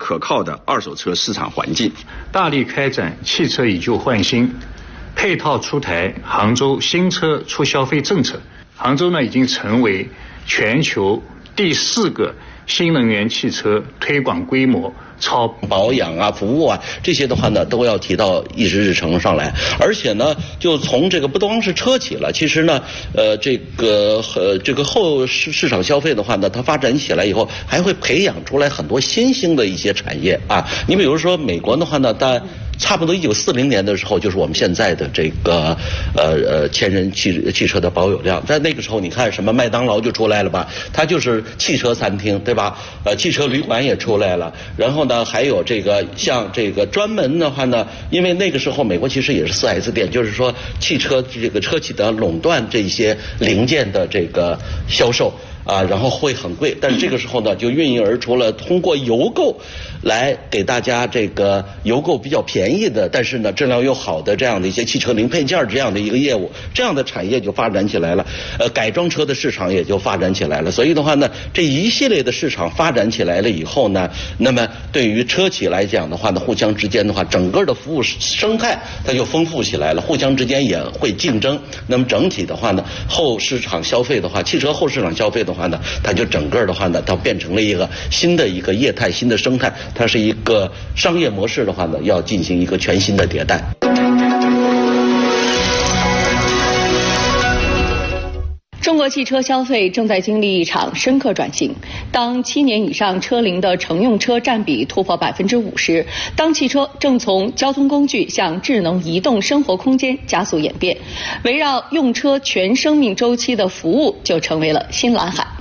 可靠的二手车市场环境， 大力开展汽车以旧换新，配套出台杭州新车促消费政策。杭州呢已经成为全球第4个新能源汽车推广规模超保养啊、服务啊这些的话呢，都要提到议事日程上来。而且呢，就从这个不光是车企了，其实呢，这个后市场消费的话呢，它发展起来以后，还会培养出来很多新兴的一些产业啊。你比如说美国的话呢，它差不多1940年的时候，就是我们现在的这个千人汽车的保有量。在那个时候，你看什么麦当劳就出来了吧，它就是汽车餐厅，对吧？汽车旅馆也出来了。然后呢，还有这个像这个专门的话呢，因为那个时候美国其实也是4S店，就是说汽车这个车企的垄断这些零件的这个销售。然后会很贵，但是这个时候呢，就孕育而出了通过邮购来给大家这个邮购比较便宜的，但是呢质量又好的这样的一些汽车零配件这样的一个业务，这样的产业就发展起来了。改装车的市场也就发展起来了。所以的话呢，这一系列的市场发展起来了以后呢，那么对于车企来讲的话呢，互相之间的话，整个的服务生态它就丰富起来了，互相之间也会竞争。那么整体的话呢，后市场消费的话，汽车后市场消费的话呢，它就整个的话呢，它变成了一个新的一个业态、新的生态，它是一个商业模式的话呢，要进行一个全新的迭代。 中国汽车消费正在经历一场深刻转型。当7年以上车龄的乘用车占比突破50%，当汽车正从交通工具向智能移动生活空间加速演变，围绕用车全生命周期的服务就成为了新蓝海。